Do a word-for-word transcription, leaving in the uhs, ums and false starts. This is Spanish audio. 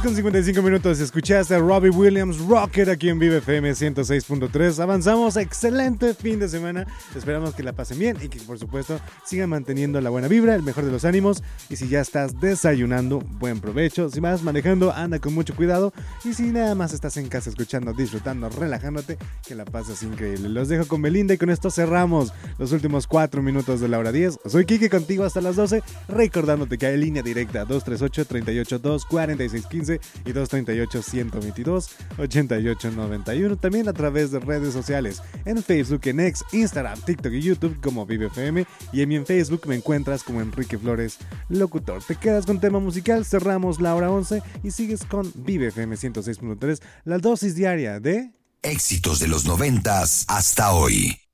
con cincuenta y cinco minutos. Escuchaste a Robbie Williams, Rocket, aquí en Vive F M ciento seis punto tres. Avanzamos, excelente fin de semana. Esperamos que la pasen bien y que, por supuesto, sigan manteniendo la buena vibra, el mejor de los ánimos. Y si ya estás desayunando, buen provecho. Si vas manejando, anda con mucho cuidado. Y si nada más estás en casa escuchando, disfrutando, relajándote, que la pases increíble. Los dejo con Belinda y con esto cerramos los últimos cuatro minutos de la hora diez. Soy Kike, contigo hasta las doce, recordándote que hay línea directa dos tres ocho, tres ocho dos, cuatro seis uno cinco y dos tres ocho, uno dos dos, ocho ocho nueve uno. También a través de redes sociales, en Facebook, en X, Instagram, TikTok y YouTube como Vive F M, y en mi en Facebook me encuentras como Enrique Flores, locutor. Te quedas con tema musical, cerramos la hora once y sigues con Vive F M ciento seis punto tres, la dosis diaria de éxitos de los noventas hasta hoy.